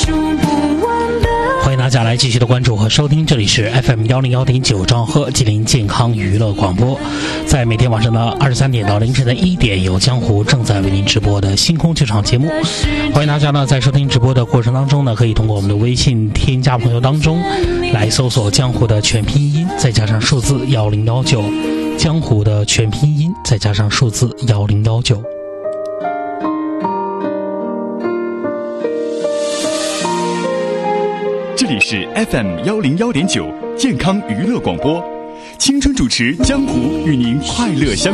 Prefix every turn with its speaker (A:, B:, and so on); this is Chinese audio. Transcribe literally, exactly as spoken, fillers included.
A: 欢迎大家来继续的关注和收听，这里是 F M 一零一点九兆赫吉林健康娱乐广播，在每天晚上的二十三点到凌晨的一点，有江湖正在为您直播的星空剧场节目。欢迎大家呢在收听直播的过程当中呢，可以通过我们的微信添加朋友当中来搜索江湖的全拼音再加上数字一零一九，江湖的全拼音再加上数字一零一九。
B: 这里是 F M 一零一点九健康娱乐广播，青春主持江湖与您快乐相